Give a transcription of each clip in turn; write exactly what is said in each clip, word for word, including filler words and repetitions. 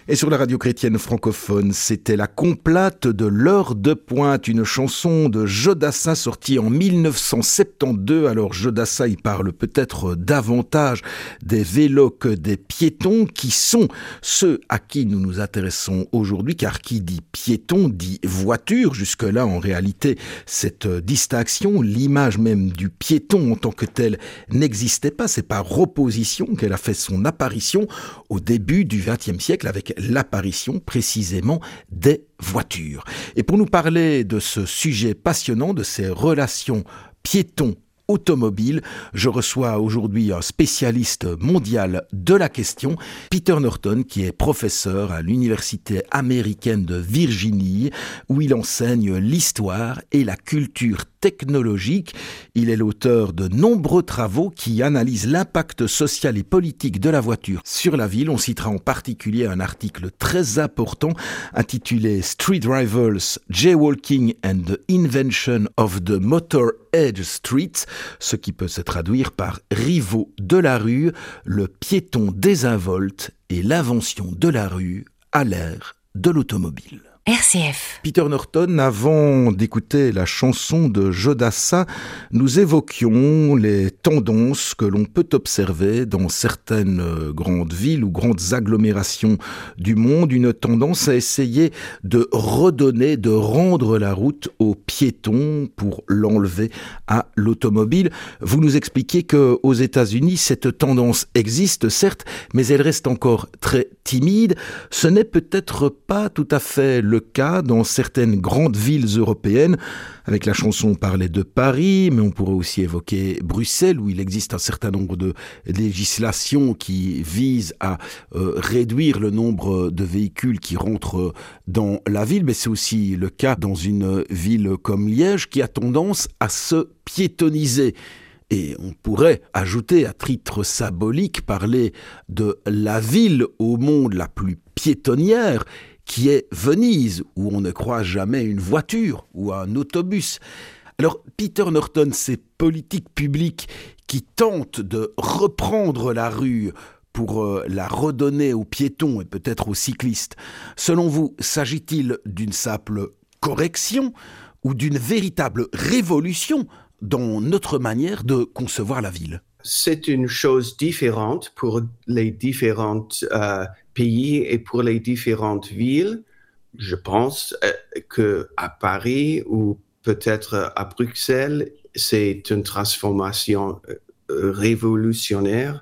Et sur la radio chrétienne francophone, c'était la complainte de l'heure de pointe, une chanson de Jodassin sortie en mille neuf cent soixante-douze. Alors Jodassin, il parle peut-être davantage des vélos que des piétons, qui sont ceux à qui nous nous intéressons aujourd'hui, car qui dit piéton dit voiture. Jusque-là, en réalité, cette distinction, l'image même du piéton en tant que tel n'existait pas. C'est par opposition qu'elle a fait son apparition au début du vingtième siècle, avec l'apparition précisément des voitures. Et pour nous parler de ce sujet passionnant, de ces relations piétons automobile, je reçois aujourd'hui un spécialiste mondial de la question, Peter Norton, qui est professeur à l'Université américaine de Virginie, où il enseigne l'histoire et la culture technologique. Il est l'auteur de nombreux travaux qui analysent l'impact social et politique de la voiture sur la ville. On citera en particulier un article très important intitulé Street Rivals, Jaywalking and the Invention of the Motor Edge Streets, ce qui peut se traduire par rivaux de la rue, le piéton désinvolte et l'invention de la rue à l'ère de l'automobile. R C F. Peter Norton, avant d'écouter la chanson de Jodassin, nous évoquions les tendances que l'on peut observer dans certaines grandes villes ou grandes agglomérations du monde, une tendance à essayer de redonner, de rendre la route aux piétons pour l'enlever à l'automobile. Vous nous expliquez qu'aux États-Unis, cette tendance existe, certes, mais elle reste encore très timide. Ce n'est peut-être pas tout à fait le cas dans certaines grandes villes européennes. Avec la chanson, on parlait de Paris, mais on pourrait aussi évoquer Bruxelles, où il existe un certain nombre de législations qui visent à euh, réduire le nombre de véhicules qui rentrent dans la ville. Mais c'est aussi le cas dans une ville comme Liège, qui a tendance à se piétoniser. Et on pourrait ajouter, à titre symbolique, parler de la ville au monde la plus piétonnière, qui est Venise, où on ne croise jamais une voiture ou un autobus. Alors, Peter Norton, ces politiques publiques qui tentent de reprendre la rue pour euh, la redonner aux piétons et peut-être aux cyclistes, selon vous, s'agit-il d'une simple correction ou d'une véritable révolution dans notre manière de concevoir la ville? C'est une chose différente pour les différents euh, pays et pour les différentes villes. Je pense euh, qu'à Paris ou peut-être à Bruxelles, c'est une transformation euh, révolutionnaire.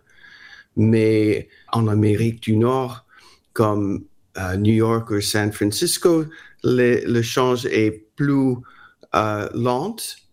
Mais en Amérique du Nord, comme euh, New York ou San Francisco, le, le change est plus euh, lent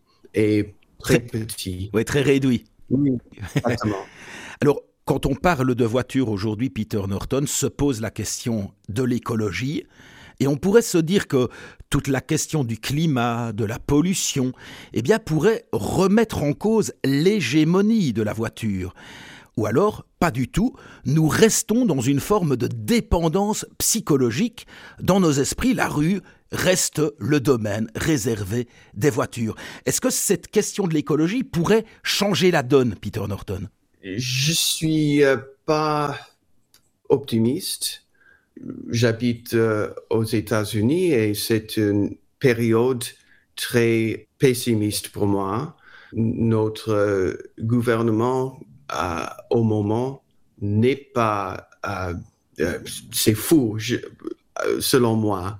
et très, très petit. Oui, très réduit. Oui, exactement. Alors, quand on parle de voiture aujourd'hui, Peter Norton, se pose la question de l'écologie. Et on pourrait se dire que toute la question du climat, de la pollution, eh bien, pourrait remettre en cause l'hégémonie de la voiture. Ou alors, pas du tout, nous restons dans une forme de dépendance psychologique. Dans nos esprits, la rue reste le domaine réservé des voitures. Est-ce que cette question de l'écologie pourrait changer la donne, Peter Norton ? Je suis euh, pas optimiste. J'habite euh, aux États-Unis et c'est une période très pessimiste pour moi. Notre euh, gouvernement, euh, au moment, n'est pas... Euh, euh, c'est fou, je, euh, selon moi.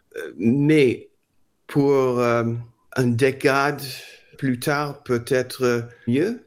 Mais pour euh, une décade plus tard, peut-être mieux.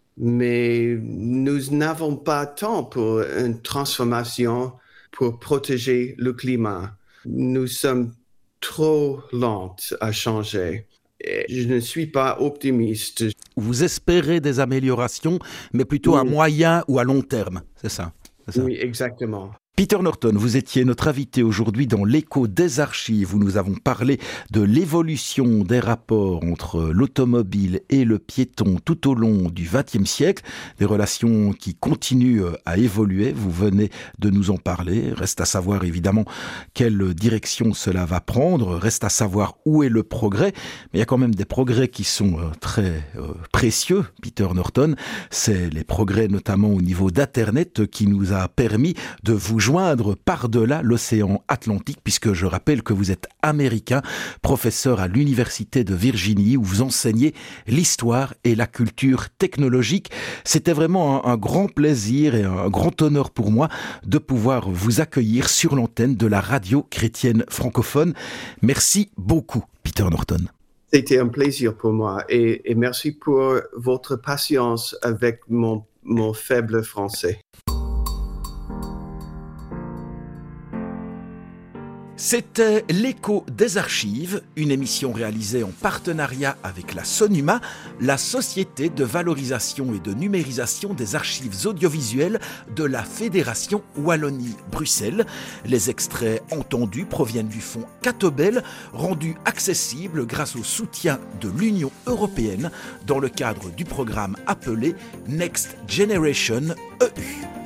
Mais nous n'avons pas de temps pour une transformation pour protéger le climat. Nous sommes trop lents à changer. Et je ne suis pas optimiste. Vous espérez des améliorations, mais plutôt oui. à moyen ou à long terme, c'est ça, c'est ça. Oui, exactement. Peter Norton, vous étiez notre invité aujourd'hui dans l'écho des archives où nous avons parlé de l'évolution des rapports entre l'automobile et le piéton tout au long du vingtième siècle, des relations qui continuent à évoluer. Vous venez de nous en parler. Reste à savoir évidemment quelle direction cela va prendre, reste à savoir où est le progrès, mais il y a quand même des progrès qui sont très euh, précieux, Peter Norton. C'est les progrès notamment au niveau d'Internet qui nous a permis de vous joindre joindre par-delà l'océan Atlantique, puisque je rappelle que vous êtes américain, professeur à l'Université de Virginie, où vous enseignez l'histoire et la culture technologique. C'était vraiment un, un grand plaisir et un grand honneur pour moi de pouvoir vous accueillir sur l'antenne de la radio chrétienne francophone. Merci beaucoup, Peter Norton. C'était un plaisir pour moi et, et merci pour votre patience avec mon, mon faible français. C'était l'Écho des Archives, une émission réalisée en partenariat avec la Sonuma, la Société de valorisation et de numérisation des archives audiovisuelles de la Fédération Wallonie-Bruxelles. Les extraits entendus proviennent du fonds Catobel, rendu accessible grâce au soutien de l'Union européenne dans le cadre du programme appelé Next Generation E U.